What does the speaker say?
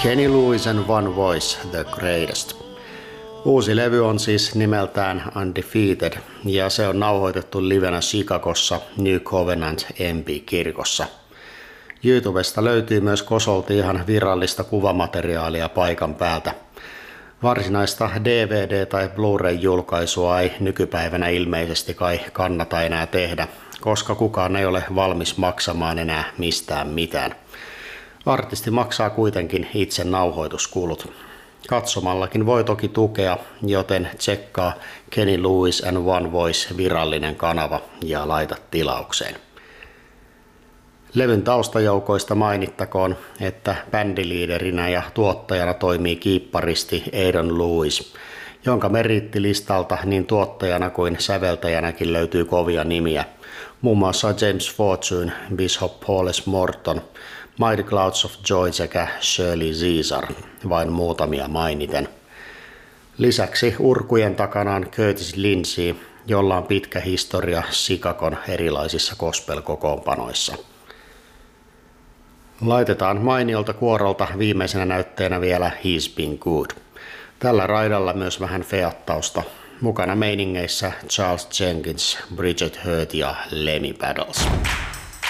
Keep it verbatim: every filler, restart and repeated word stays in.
Kenny Lewis and One Voice, The Greatest. Uusi levy on siis nimeltään Undefeated ja se on nauhoitettu livenä Chicagossa New Covenant M P-kirkossa. YouTubesta löytyy myös kosolti ihan virallista kuvamateriaalia paikan päältä. Varsinaista D V D- tai Blu-ray-julkaisua ei nykypäivänä ilmeisesti kai kannata enää tehdä, koska kukaan ei ole valmis maksamaan enää mistään mitään. Artisti maksaa kuitenkin itse nauhoituskulut. Katsomallakin voi toki tukea, joten tsekkaa Kenny Lewis and One Voice virallinen kanava ja laita tilaukseen. Levyn taustajoukoista mainittakoon, että bändiliiderinä ja tuottajana toimii kiipparisti Aaron Lewis, jonka meriittilistalta niin tuottajana kuin säveltäjänäkin löytyy kovia nimiä, muun muassa James Fortune, Bishop Paul S. Morton, Mighty Clouds of Joy sekä Shirley Caesar, vain muutamia mainiten. Lisäksi urkujen takana on Curtis Lindsey, jolla on pitkä historia Chicagon erilaisissa gospel-kokoonpanoissa. Laitetaan mainiolta kuorolta viimeisenä näytteenä vielä He's Been Good. Tällä raidalla myös vähän feattausta. Mukana meiningeissä Charles Jenkins, Bridget Hurt ja Lemmy Battles.